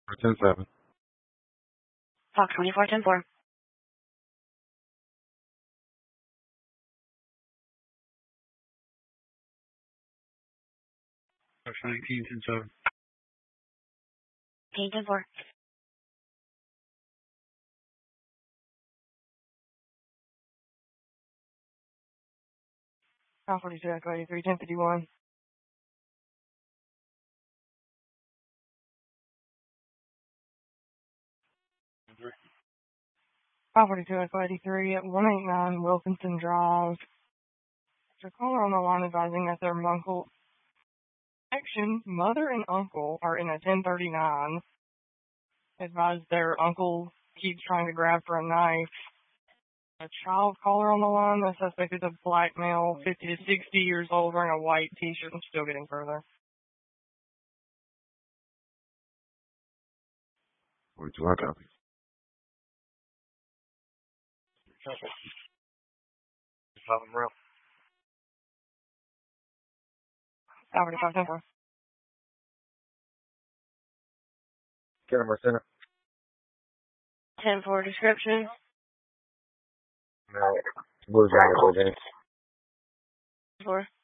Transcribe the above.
10-7. Fox 24-10-4. Fox 19-10-7. 10-4. Fox 42, Echo 83, 1051. Fox 42, Echo 83 at 189 Wilkinson Drive. There's a caller on the line advising that their mother and uncle are in a 1039. Advised their uncle keeps trying to grab for a knife. A child caller on the line. The suspect is a black male, 50 to 60 years old, wearing a white t-shirt and still getting further. 42, I copy. Problem real. 45, 10-4. Camera center. 10-4 description. No. Blue Giant, Blue Giant. 4.